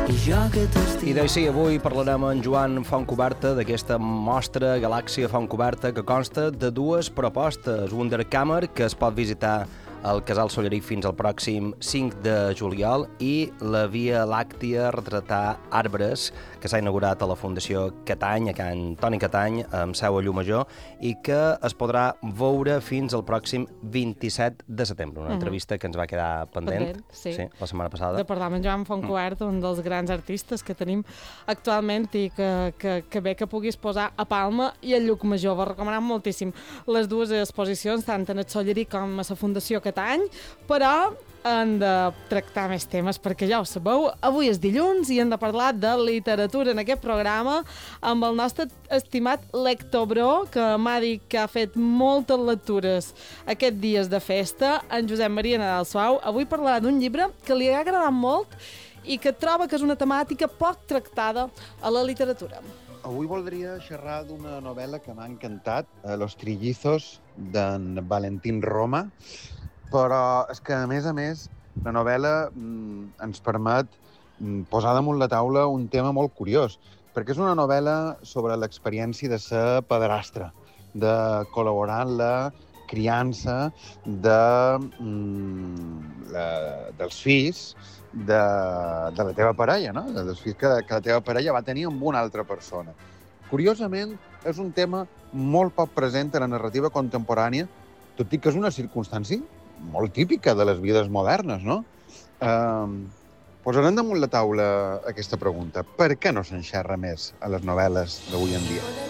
I doncs sí, avui parlarem amb en Joan Fontcuberta d'aquesta mostra Galàxia Fontcuberta que consta de dues propostes. Wunderkammer, que es pot visitar al Casal Solleric fins al pròxim 5 de juliol, i la Via Làctia retratar arbres, que s'ha inaugurat a la Fundació Catany, a Can Toni Catany, amb seu a Llumajor, i que es podrà veure fins al pròxim 27 de setembre. Una entrevista que ens va quedar pendent sí, la setmana passada. De parlar amb en Joan Fontcuberta, un dels grans artistes que tenim actualment i que bé que puguis posar a Palma i a Llucmajor. Va recomanar moltíssim les dues exposicions, tant en el Solleric com a la Fundació Catany, però hem de tractar més temes, perquè ja ho sabeu, avui és dilluns i hem de parlar de literatura en aquest programa amb el nostre estimat lectobro, que m'ha dit que ha fet moltes lectures aquests dies de festa, en Josep Maria Nadal Suau. Avui parlarà d'un llibre que li ha agradat molt i que troba que és una temàtica poc tractada a la literatura. Avui voldria xerrar d'una novel·la que m'ha encantat, Los Trillizos, d'en Valentín Roma, però és que, a més, la novel·la ens permet posar damunt la taula un tema molt curiós, perquè és una novel·la sobre l'experiència de ser padrastre, de col·laborar en la criança dels fills de la teva parella, no? Dels fills que la teva parella va tenir amb una altra persona. Curiosament, és un tema molt poc present a la narrativa contemporània, tot i que és una circumstància molt típica de les vides modernes, no? Posarem damunt la taula aquesta pregunta. Per què no se'n xerra més a les novel·les d'avui en dia?